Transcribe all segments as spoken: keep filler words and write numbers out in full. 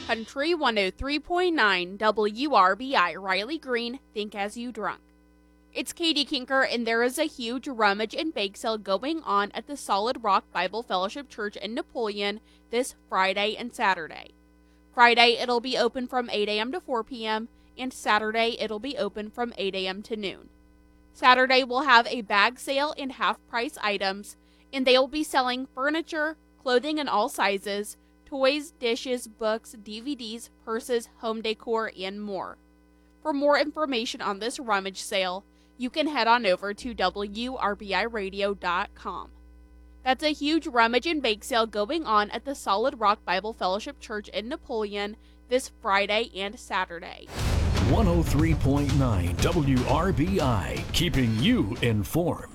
Country one oh three point nine W R B I Riley Green, Think As You Drunk. It's Katie Kinker, and there is a huge rummage and bake sale going on at the Solid Rock Bible Fellowship Church in Napoleon this Friday and Saturday. Friday, it'll be open from eight a.m. to four p.m., and Saturday, it'll be open from eight a.m. to noon. Saturday, we'll have a bag sale and half-price items, and they will be selling furniture, clothing in all sizes, toys, dishes, books, D V Ds, purses, home decor, and more. For more information on this rummage sale, you can head on over to W R B I radio dot com. That's a huge rummage and bake sale going on at the Solid Rock Bible Fellowship Church in Napoleon this Friday and Saturday. one oh three point nine W R B I, keeping you informed.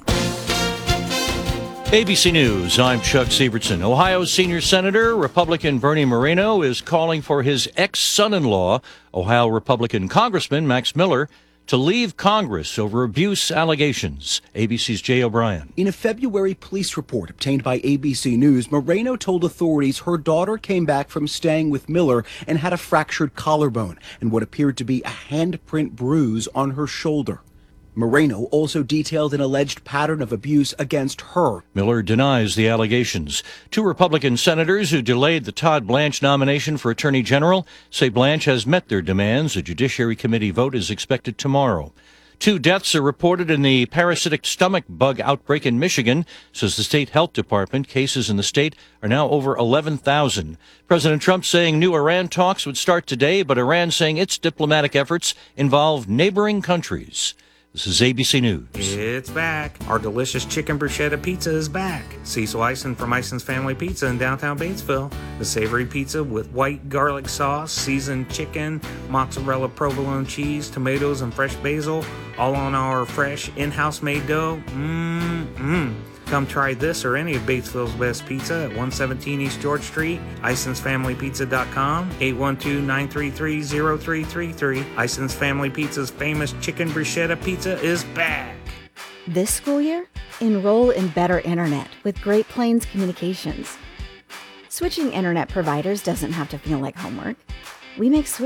A B C News, I'm Chuck Sievertson. Ohio Senior Senator Republican Bernie Moreno is calling for his ex-son-in-law, Ohio Republican Congressman Max Miller, to leave Congress over abuse allegations. A B C's Jay O'Brien. In a February police report obtained by A B C News, Moreno told authorities her daughter came back from staying with Miller and had a fractured collarbone and what appeared to be a handprint bruise on her shoulder. Moreno also detailed an alleged pattern of abuse against her. Miller denies the allegations. Two Republican senators who delayed the Todd Blanche nomination for Attorney General say Blanche has met their demands. A Judiciary Committee vote is expected tomorrow. Two deaths are reported in the parasitic stomach bug outbreak in Michigan, says the state health department. Cases in the state are now over eleven thousand. President Trump saying new Iran talks would start today, but Iran saying its diplomatic efforts involve neighboring countries. This is A B C News. It's back. Our delicious chicken bruschetta pizza is back. Cecil Eisen from Eisen's Family Pizza in downtown Batesville. The savory pizza with white garlic sauce, seasoned chicken, mozzarella provolone cheese, tomatoes, and fresh basil, all on our fresh in-house made dough. Mmm-mmm. Come try this or any of Batesville's best pizza at one seventeen East George Street, Isons Family Pizza dot com, eight one two, nine three three, zero three three three. Isons Family Pizza's famous chicken bruschetta pizza is back. This school year, enroll in better internet with Great Plains Communications. Switching internet providers doesn't have to feel like homework. We make switching